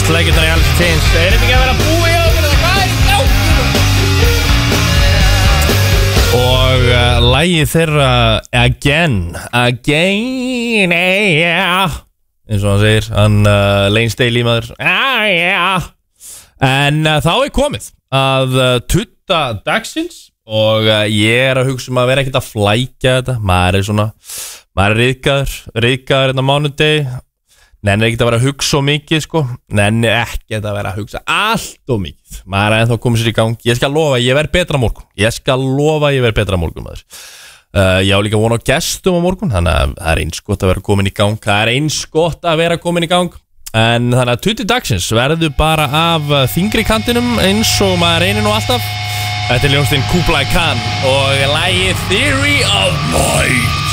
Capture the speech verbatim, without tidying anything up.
Legendary Alice in Chains. Er þetta ekki að vera búið hjá okkur eða hvað er í gangi? Og uh, lagið þeirra Again Again yeah. eins og hann segir hann uh, Lane Staley maður ah, yeah. En uh, þá er komið að uh, tutta dagsins og uh, ég er að hugsa um að vera ekkert að flækja þetta. Maður er svona maður er ryðgaður ryðgaður hérna mánudegi. Nenni ekkert að vera að hugsa svo mikið sko. Nenni ekkert að vera að hugsa allt og mikið. Maður er ennþá komið sér í gang. Ég skal lofa ég verð betra morgun. Ég skal lofa ég verð betra morgun maður. Uh, ég á líka vona á gestum á morgun. Þannig að það er eins gott að vera komin í gang. Það er eins gott að vera komin í gang. En þannig að tutti dagsins verður bara af þingri kantinum eins og maður reynir nú alltaf. Þetta er ljónstinn Kublai Khan og lagið Theory of Mind.